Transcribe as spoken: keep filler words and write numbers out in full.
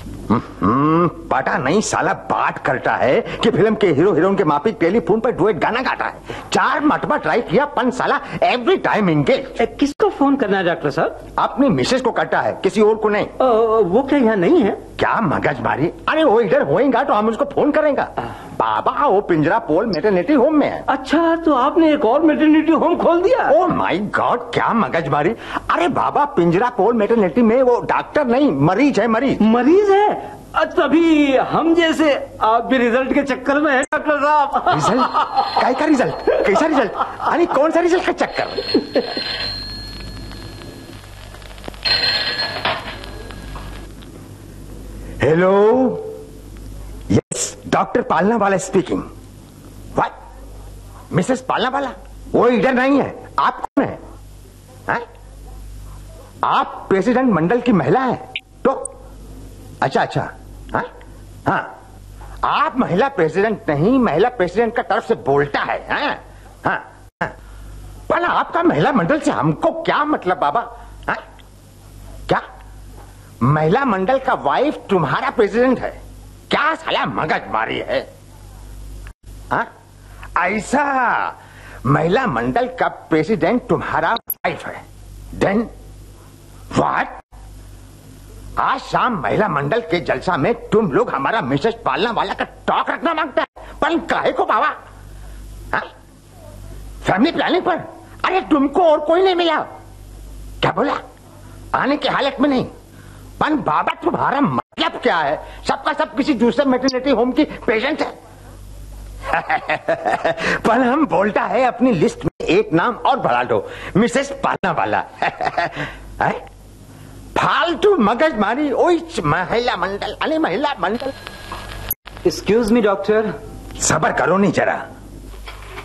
हम्म, पता नहीं साला बात करता है कि फिल्म के हीरो हीरोइन के माफिक टेलीफोन पर डुएट गाना गाता है। चार मरतबा ट्राई किया पन साला एवरी टाइम एंगेज। किसको फोन करना है डॉक्टर साहब? अपनी मिसेस को करता है, किसी और को नहीं। आ, वो क्या यहाँ नहीं है? क्या मगज मारी। अरे वो इधर होएगा तो हम उसको फोन करेंगे। बाबा वो पिंजरा पोल मैटरनिटी होम में है। अच्छा, तो आपने एक और मैटरनिटी होम खोल दिया? ओ माय गॉड, क्या मगज मारी। अरे बाबा पिंजरा पोल मैटरनिटी में वो डॉक्टर नहीं, मरीज है। मरीज मरीज है? तभी हम जैसे आप भी रिजल्ट के चक्कर में है डॉक्टर साहब। रिजल्ट? काय का रिजल्ट? कैसा रिजल्ट? अरे कौन सा रिजल्ट का चक्कर? हेलो, यस, डॉक्टर पालना वाला स्पीकिंग। व्हाट? मिसेस पालना वाला? वो इधर नहीं है। आप कौन है? हैं? आप प्रेसिडेंट मंडल की महिला हैं तो? अच्छा अच्छा, हाँ हाँ, आप महिला प्रेसिडेंट नहीं, महिला प्रेसिडेंट का तरफ से बोलता है। हाँ हाँ हाँ, पर आपका महिला मंडल से हमको क्या मतलब बाबा? हाँ? क्या महिला मंडल का वाइफ तुम्हारा प्रेसिडेंट है? क्या साला मगज मारी है? हाँ? ऐसा महिला मंडल का प्रेसिडेंट तुम्हारा वाइफ है? Then what? आज शाम महिला मंडल के जलसा में तुम लोग हमारा मिसेस पालना वाला का टॉक रखना मांगता है, पर काहे को बाबा? हाँ? फैमिली प्लानिंग पर? अरे तुमको और कोई नहीं मिला? क्या बोला? आने की हालत में नहीं? पर बाबा तुम्हारा मतलब क्या है? सबका सब किसी दूसरे मैटरनिटी होम की पेशेंट है। पर हम बोलता है अपनी लिस्ट में एक नाम और बढ़ा दो, मिसेस पालना वाला। फालतू मगज मारी। ओई महिला मंडल, अरे महिला मंडल। Excuse me doctor. सबर करो नहीं जरा।